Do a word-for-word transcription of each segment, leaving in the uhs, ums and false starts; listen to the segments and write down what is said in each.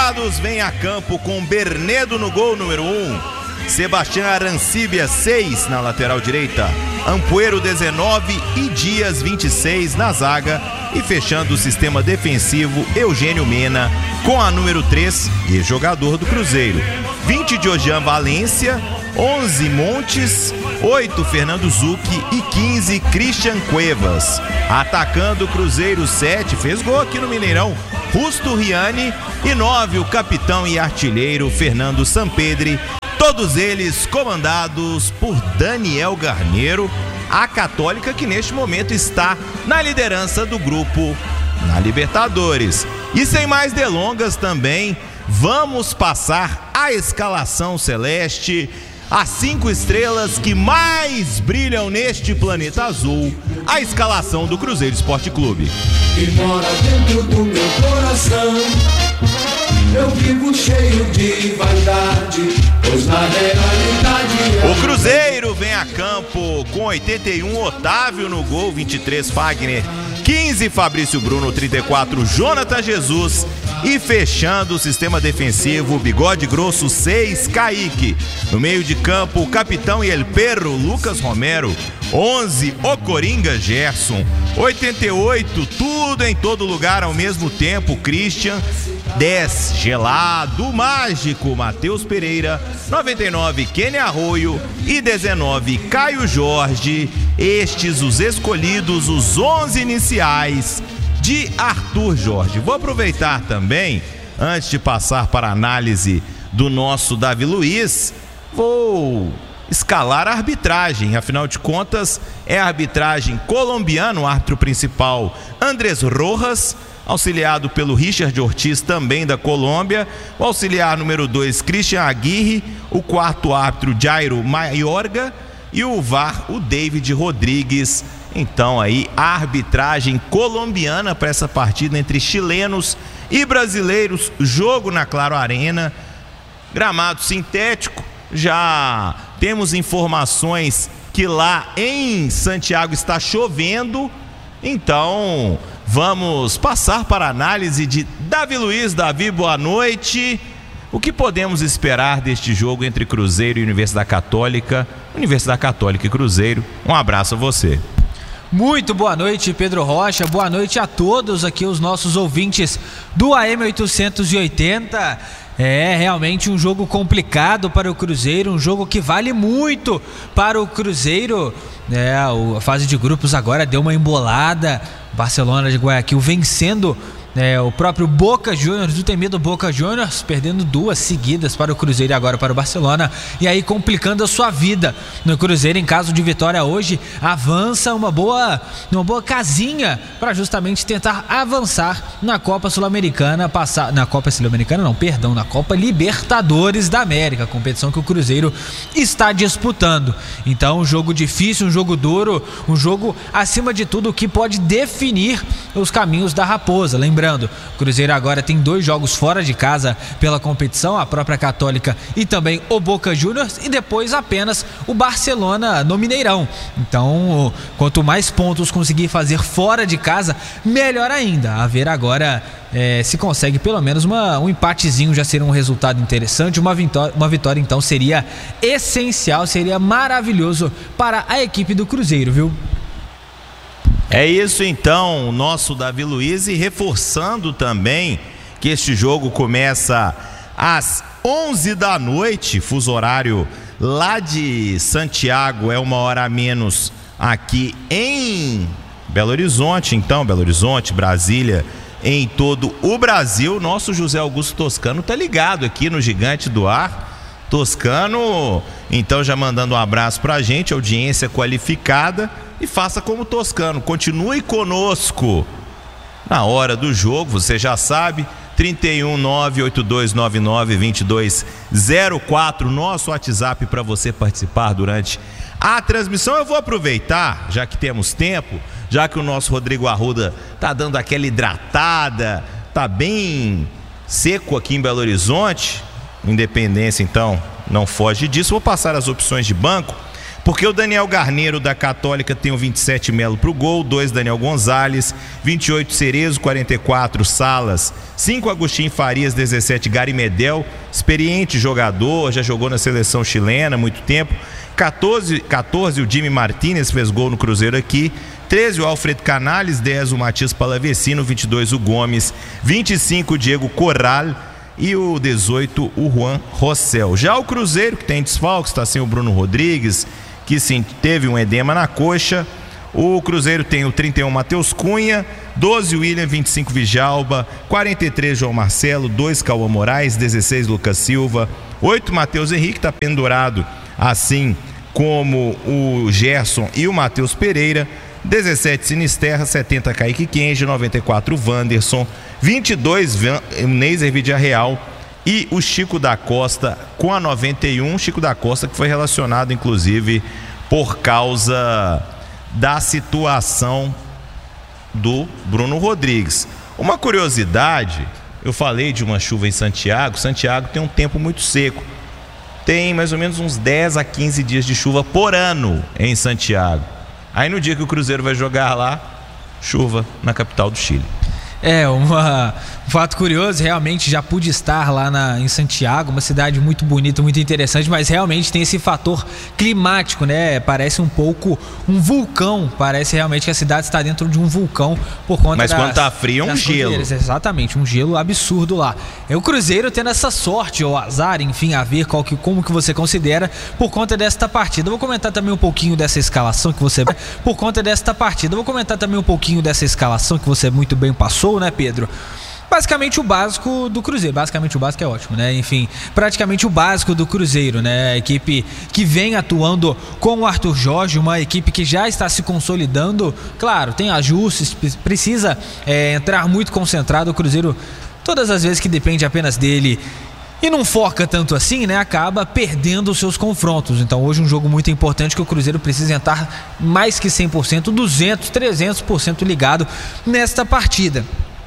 Dourados vem a campo com Bernedo no gol número um, Sebastião Arancíbia seis na lateral direita, Ampoeiro dezenove e Dias vinte e seis na zaga, e fechando o sistema defensivo, Eugênio Mena com a número três, e jogador do Cruzeiro. vinte Diojan Valência, onze Montes, oito Fernando Zucchi e quinze Christian Cuevas. Atacando o Cruzeiro, sete, fez gol aqui no Mineirão, Justo Riani, e nove o capitão e artilheiro Fernando Sampedri, todos eles comandados por Daniel Garneiro, a Católica que neste momento está na liderança do grupo na Libertadores. E sem mais delongas também, vamos passar a escalação celeste, as cinco estrelas que mais brilham neste planeta azul, a escalação do Cruzeiro Esporte Clube. E mora dentro do meu coração, eu vivo cheio de vaidade, pois na realidade... O Cruzeiro vem a campo com oitenta e um, Otávio no gol, vinte e três Fagner, quinze Fabrício Bruno, trinta e quatro Jonathan Jesus, e fechando o sistema defensivo, Bigode Grosso seis, Kaique. No meio de campo, o capitão e el perro Lucas Romero, onze o Coringa Gerson, oitenta e oito tudo em todo lugar ao mesmo tempo, Christian, dez Gelado Mágico Matheus Pereira, noventa e nove Kenny Arroio e dezenove Caio Jorge. Estes os escolhidos, os onze iniciais de Arthur Jorge. Vou aproveitar também, antes de passar para a análise do nosso Davi Luiz, vou escalar a arbitragem. Afinal de contas, é a arbitragem colombiana, o árbitro principal Andrés Rojas, auxiliado pelo Richard Ortiz, também da Colômbia, o auxiliar número dois, Christian Aguirre, o quarto árbitro, Jairo Mayorga, e o V A R, o David Rodrigues. Então aí, a arbitragem colombiana para essa partida entre chilenos e brasileiros, jogo na Claro Arena, gramado sintético. Já temos informações que lá em Santiago está chovendo, então vamos passar para a análise de Davi Luiz. Davi, boa noite. O que podemos esperar deste jogo entre Cruzeiro e Universidade Católica? Universidade Católica e Cruzeiro. Um abraço a você. Muito boa noite, Pedro Rocha. Boa noite a todos aqui, os nossos ouvintes do A M oitocentos e oitenta. É realmente um jogo complicado para o Cruzeiro, um jogo que vale muito para o Cruzeiro. É, a fase de grupos agora deu uma embolada. Barcelona de Guayaquil vencendo É, o próprio Boca Juniors, o temido Boca Juniors, perdendo duas seguidas para o Cruzeiro e agora para o Barcelona, e aí complicando a sua vida. No Cruzeiro, em caso de vitória hoje, avança uma boa, uma boa casinha para justamente tentar avançar na Copa Sul-Americana, passar na Copa Sul-Americana não, perdão, na Copa Libertadores da América, competição que o Cruzeiro está disputando. Então, um jogo difícil, um jogo duro, um jogo acima de tudo que pode definir os caminhos da Raposa. Lembrando, o Cruzeiro agora tem dois jogos fora de casa pela competição, a própria Católica e também o Boca Juniors, e depois apenas o Barcelona no Mineirão. Então, quanto mais pontos conseguir fazer fora de casa, melhor ainda. A ver agora é, se consegue pelo menos uma, um empatezinho, já seria um resultado interessante. Uma vitória, uma vitória então seria essencial, seria maravilhoso para a equipe do Cruzeiro, viu? É isso então, o nosso Davi Luiz, e reforçando também que este jogo começa às onze da noite, fuso horário lá de Santiago, é uma hora a menos aqui em Belo Horizonte. Então, Belo Horizonte, Brasília, em todo o Brasil. Nosso José Augusto Toscano tá ligado aqui no Gigante do Ar. Toscano, então, já mandando um abraço pra gente, audiência qualificada. E faça como Toscano, continue conosco na hora do jogo, você já sabe, trinta e um, nove oito dois nove nove, dois dois zero quatro, nosso WhatsApp para você participar durante a transmissão. Eu vou aproveitar, já que temos tempo, já que o nosso Rodrigo Arruda tá dando aquela hidratada, tá bem seco aqui em Belo Horizonte, Independência então não foge disso. Vou passar as opções de banco Porque o Daniel Garneiro da Católica tem o vinte e sete Melo pro gol, dois Daniel Gonzalez, vinte e oito Cerezo, quarenta e quatro Salas, cinco Agostinho Farias, dezessete Gary Medel, experiente jogador, já jogou na seleção chilena há muito tempo. catorze, catorze o Jimmy Martinez fez gol no Cruzeiro aqui. treze o Alfredo Canales, dez o Matias Palavecino, vinte e dois o Gomes, vinte e cinco o Diego Corral e o dezoito o Juan Rossel. Já o Cruzeiro, que tem desfalques, está sem o Bruno Rodrigues, que sim, teve um edema na coxa. O Cruzeiro tem o trinta e um Matheus Cunha, doze William, vinte e cinco Vijalba, quarenta e três João Marcelo, dois Cauã Moraes, dezesseis Lucas Silva, oito Matheus Henrique, está pendurado assim como o Gerson e o Matheus Pereira, dezessete Sinisterra, setenta Kaique Kenji, noventa e quatro Wanderson, vinte e dois Neiser Vidiarreal e o Chico da Costa com a noventa e um, Chico da Costa que foi relacionado inclusive por causa da situação do Bruno Rodrigues. Uma curiosidade, eu falei de uma chuva em Santiago. Santiago tem um tempo muito seco, tem mais ou menos uns dez a quinze dias de chuva por ano em Santiago. Aí no dia que o Cruzeiro vai jogar lá, chuva na capital do Chile. É, uma, um fato curioso, realmente já pude estar lá na, em Santiago, uma cidade muito bonita, muito interessante, mas realmente tem esse fator climático, né? Parece um pouco um vulcão, parece realmente que a cidade está dentro de um vulcão por conta Mas das, quando tá frio é um gelo. Exatamente, um gelo absurdo lá. É o Cruzeiro tendo essa sorte ou azar, enfim, a ver qual que, como que você considera por conta desta partida. Eu vou comentar também um pouquinho dessa escalação que você... Por conta desta partida, eu vou comentar também um pouquinho dessa escalação que você muito bem passou, né, Pedro? Basicamente o básico do Cruzeiro, basicamente o básico é ótimo, né? Enfim, praticamente o básico do Cruzeiro, né? A equipe que vem atuando com o Arthur Jorge, uma equipe que já está se consolidando. Claro, tem ajustes, precisa é, entrar muito concentrado. O Cruzeiro, todas as vezes que depende apenas dele e não foca tanto assim, né? Acaba perdendo os seus confrontos. Então hoje um jogo muito importante que o Cruzeiro precisa entrar mais que cem por cento, duzentos, trezentos por cento ligado nesta partida.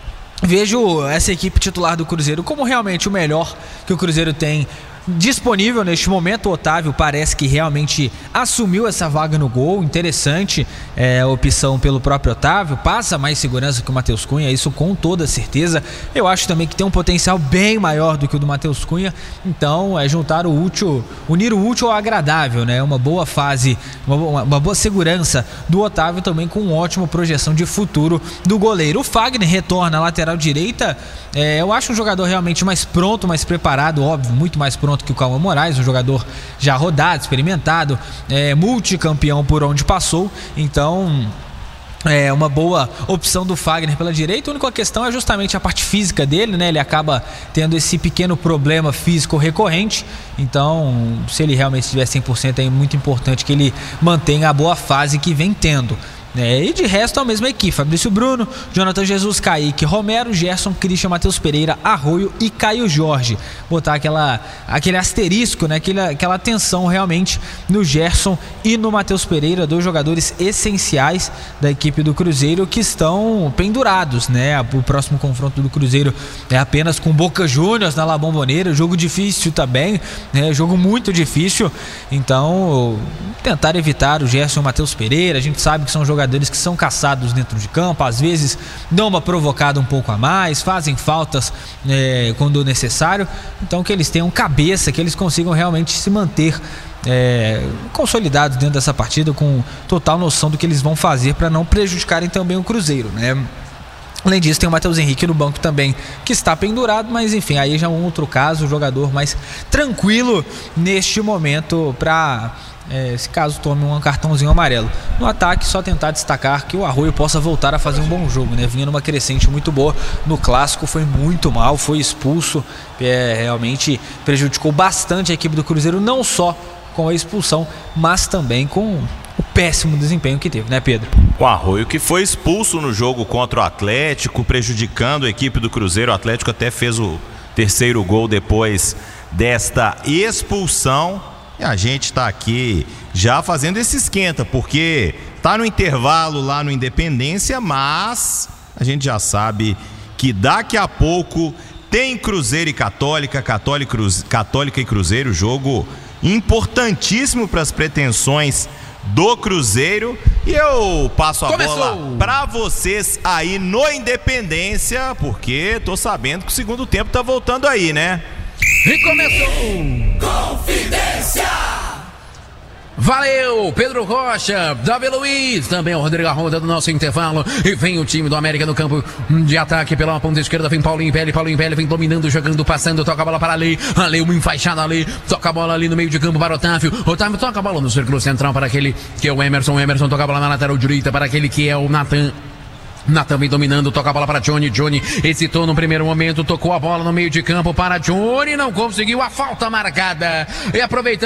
Vejo essa equipe titular do Cruzeiro como realmente o melhor que o Cruzeiro tem disponível neste momento. O Otávio parece que realmente assumiu essa vaga no gol. Interessante é, a opção pelo próprio Otávio, passa mais segurança que o Matheus Cunha, isso com toda certeza. Eu acho também que tem um potencial bem maior do que o do Matheus Cunha. Então é juntar o útil, unir o útil ao agradável, né? Uma boa fase, uma, uma boa segurança do Otávio também com uma ótima projeção de futuro do goleiro. O Fagner retorna à lateral direita. É, eu acho um jogador realmente mais pronto, mais preparado, óbvio, muito mais pronto que o Cauã Moraes, um jogador já rodado, experimentado, é, multicampeão por onde passou. Então é uma boa opção do Fagner pela direita. A única questão é justamente a parte física dele, né? Ele acaba tendo esse pequeno problema físico recorrente. Então, se ele realmente estiver cem por cento, é muito importante que ele mantenha a boa fase que vem tendo. É, e de resto a mesma equipe: Fabrício Bruno, Jonathan Jesus, Kaique Romero, Gerson, Christian, Matheus Pereira, Arroio e Caio Jorge. Botar aquela, aquele asterisco, né? aquela, aquela atenção realmente no Gerson e no Matheus Pereira, dois jogadores essenciais da equipe do Cruzeiro que estão pendurados, né? O próximo confronto do Cruzeiro é apenas com Boca Juniors na La Bombonera, jogo difícil também, né? Jogo muito difícil. Então tentar evitar o Gerson e o Matheus Pereira. A gente sabe que são jogadores jogadores que são caçados dentro de campo, às vezes dão uma provocada um pouco a mais, fazem faltas é, quando necessário. Então que eles tenham cabeça, que eles consigam realmente se manter é, consolidados dentro dessa partida, com total noção do que eles vão fazer para não prejudicarem também o Cruzeiro, né? Além disso, tem o Matheus Henrique no banco também, que está pendurado, mas enfim, aí já é um outro caso, o jogador mais tranquilo neste momento para... É, se caso tome um cartãozinho amarelo. No ataque, só tentar destacar que o Arroio possa voltar a fazer um bom jogo, né? Vinha numa crescente muito boa. No clássico foi muito mal, foi expulso, é, realmente prejudicou bastante a equipe do Cruzeiro, não só com a expulsão, mas também com o péssimo desempenho que teve, né, Pedro? O Arroio que foi expulso no jogo contra o Atlético, prejudicando a equipe do Cruzeiro. O Atlético até fez o terceiro gol depois desta expulsão. E a gente está aqui já fazendo esse esquenta, porque tá no intervalo lá no Independência, mas a gente já sabe que daqui a pouco tem Cruzeiro e Católica, Católica, Cruz, Católica e Cruzeiro, jogo importantíssimo para as pretensões do Cruzeiro. E eu passo a Começou. bola para vocês aí no Independência, porque tô sabendo que o segundo tempo tá voltando aí, né? E começou! Confidência! Valeu, Pedro Rocha, Davi Luiz, também o Rodrigo Arruda do nosso intervalo. E vem o time do América no campo de ataque pela ponta esquerda. Vem Paulinho Pele, Paulinho Pele vem dominando, jogando, passando, toca a bola para ali. Ali, uma enfaixada ali, toca a bola ali no meio de campo para Otávio. Otávio toca a bola no círculo central para aquele que é o Emerson. O Emerson toca a bola na lateral direita para aquele que é o Natan. Natan vem dominando, toca a bola para Johnny. Johnny hesitou no primeiro momento, tocou a bola no meio de campo para Johnny, não conseguiu a falta marcada. E aproveitando